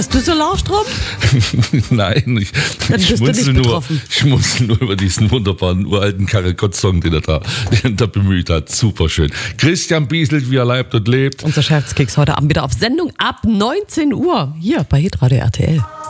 Hast du Solarstrom? Nein, ich schmunzel nur über diesen wunderbaren uralten Karel-Gott-Song, den er da bemüht hat. Super schön. Christian Bieselt, wie er leibt und lebt. Unser Scherzkeks heute Abend wieder auf Sendung ab 19 Uhr hier bei Hitradio RTL.